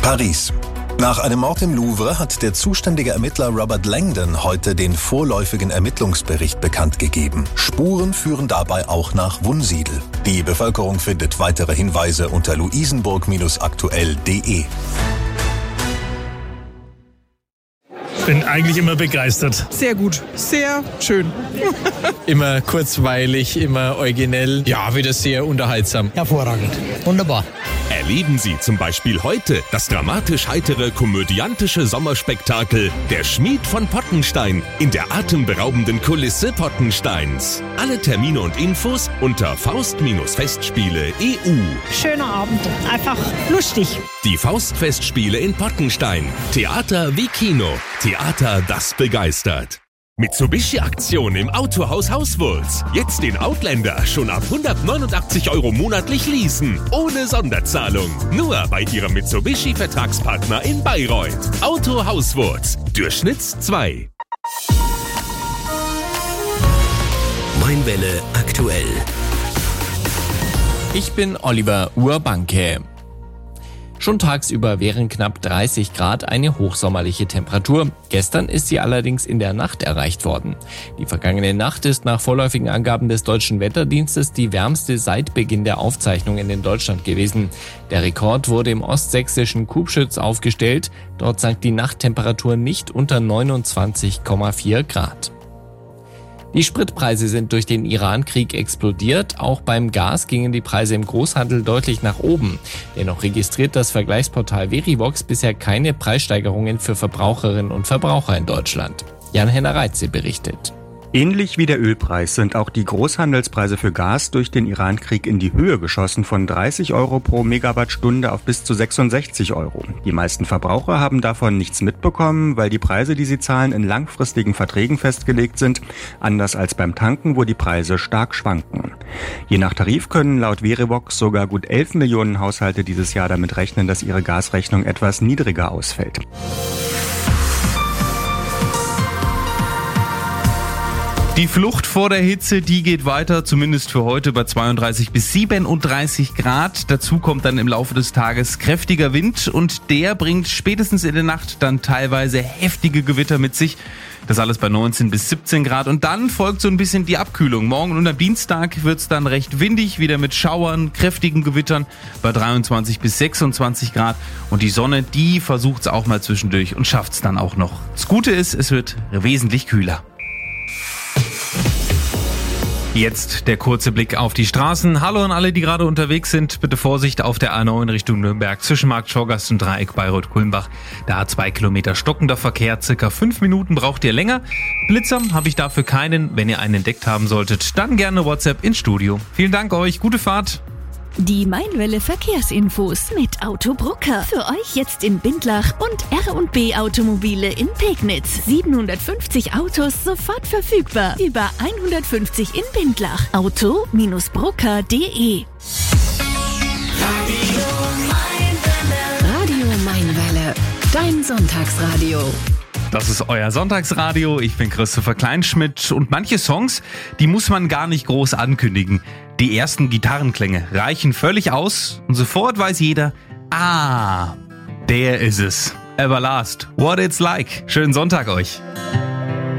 Paris. Nach einem Mord im Louvre hat der zuständige Ermittler Robert Langdon heute den vorläufigen Ermittlungsbericht bekannt gegeben. Spuren führen dabei auch nach Wunsiedel. Die Bevölkerung findet weitere Hinweise unter luisenburg-aktuell.de. Bin eigentlich immer begeistert. Sehr gut, sehr schön. Immer kurzweilig, immer originell. Ja, wieder sehr unterhaltsam. Hervorragend, wunderbar. Erleben Sie zum Beispiel heute das dramatisch-heitere, komödiantische Sommerspektakel Der Schmied von Pottenstein in der atemberaubenden Kulisse Pottensteins. Alle Termine und Infos unter Faust-Festspiele.eu. Schöner Abend, einfach lustig. Die Faustfestspiele in Pottenstein. Theater wie Kino. Theater, das begeistert. Mitsubishi-Aktion im Autohaus Hauswurz. Jetzt den Outlander schon ab 189 € monatlich leasen. Ohne Sonderzahlung. Nur bei Ihrem Mitsubishi-Vertragspartner in Bayreuth. Auto Hauswurz. Durchschnitts 2. Mainwelle aktuell. Ich bin Oliver Urbanke. Schon tagsüber wären knapp 30 Grad eine hochsommerliche Temperatur. Gestern ist sie allerdings in der Nacht erreicht worden. Die vergangene Nacht ist nach vorläufigen Angaben des Deutschen Wetterdienstes die wärmste seit Beginn der Aufzeichnungen in Deutschland gewesen. Der Rekord wurde im ostsächsischen Kubschütz aufgestellt. Dort sank die Nachttemperatur nicht unter 29,4 Grad. Die Spritpreise sind durch den Iran-Krieg explodiert. Auch beim Gas gingen die Preise im Großhandel deutlich nach oben. Dennoch registriert das Vergleichsportal Verivox bisher keine Preissteigerungen für Verbraucherinnen und Verbraucher in Deutschland. Jan-Henner Reitze berichtet. Ähnlich wie der Ölpreis sind auch die Großhandelspreise für Gas durch den Iran-Krieg in die Höhe geschossen, von 30 € pro Megawattstunde auf bis zu 66 €. Die meisten Verbraucher haben davon nichts mitbekommen, weil die Preise, die sie zahlen, in langfristigen Verträgen festgelegt sind, anders als beim Tanken, wo die Preise stark schwanken. Je nach Tarif können laut Verivox sogar gut 11 Millionen Haushalte dieses Jahr damit rechnen, dass ihre Gasrechnung etwas niedriger ausfällt. Die Flucht vor der Hitze, die geht weiter, zumindest für heute bei 32 bis 37 Grad. Dazu kommt dann im Laufe des Tages kräftiger Wind und der bringt spätestens in der Nacht dann teilweise heftige Gewitter mit sich. Das alles bei 19 bis 17 Grad und dann folgt so ein bisschen die Abkühlung. Morgen und am Dienstag wird's dann recht windig, wieder mit Schauern, kräftigen Gewittern bei 23 bis 26 Grad. Und die Sonne, die versucht's auch mal zwischendurch und schafft's dann auch noch. Das Gute ist, es wird wesentlich kühler. Jetzt der kurze Blick auf die Straßen. Hallo an alle, die gerade unterwegs sind. Bitte Vorsicht auf der A9 Richtung Nürnberg zwischen Markt Schorgast und Dreieck Bayreuth-Kulmbach. Da 2 Kilometer stockender Verkehr, circa 5 Minuten braucht ihr länger. Blitzer habe ich dafür keinen. Wenn ihr einen entdeckt haben solltet, dann gerne WhatsApp ins Studio. Vielen Dank euch, gute Fahrt. Die Mainwelle Verkehrsinfos mit Autobrucker. Für euch jetzt in Bindlach und R&B Automobile in Pegnitz. 750 Autos sofort verfügbar. Über 150 in Bindlach. Auto-brucker.de. Radio Mainwelle. Dein Sonntagsradio. Das ist euer Sonntagsradio. Ich bin Christopher Kleinschmidt und manche Songs, die muss man gar nicht groß ankündigen. Die ersten Gitarrenklänge reichen völlig aus und sofort weiß jeder, der ist es. Everlast, What It's Like. Schönen Sonntag euch.